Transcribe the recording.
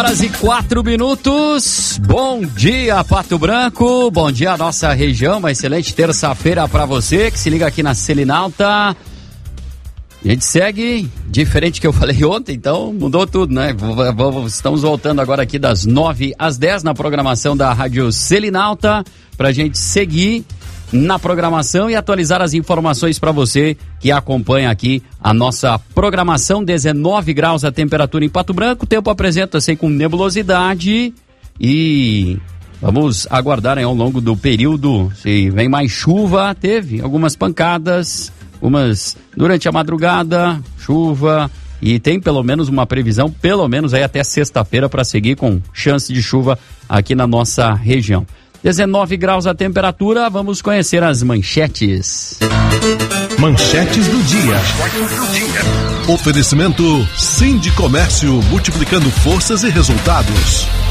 6:04. Bom dia, Pato Branco. Bom dia, nossa região. Uma excelente terça-feira para você que se liga aqui na Selinalta. A gente segue diferente que eu falei ontem, então mudou tudo, né? Estamos voltando agora aqui das 9 às 10 na programação da Rádio Selinalta pra gente seguir na programação e atualizar as informações para você que acompanha aqui a nossa programação. 19 graus a temperatura em Pato Branco, o tempo apresenta-se com nebulosidade e vamos aguardar ao longo do período se vem mais chuva. Teve algumas pancadas, umas durante a madrugada, chuva, e tem pelo menos uma previsão, pelo menos aí até sexta-feira, para seguir com chance de chuva aqui na nossa região. 19 graus a temperatura, vamos conhecer as manchetes. Manchetes do dia. Oferecimento Sindicomércio, multiplicando forças e resultados.